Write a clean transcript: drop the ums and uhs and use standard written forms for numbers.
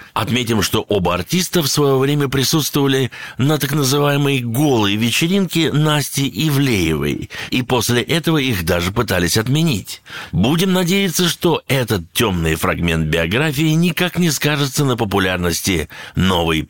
Отметим, что оба артиста в свое время присутствовали на так называемой «голой вечеринке» Насти Ивлеевой, и после этого их даже пытались отменить. Будем надеяться, что этот темный фрагмент биографии никак не скажется на популярности новой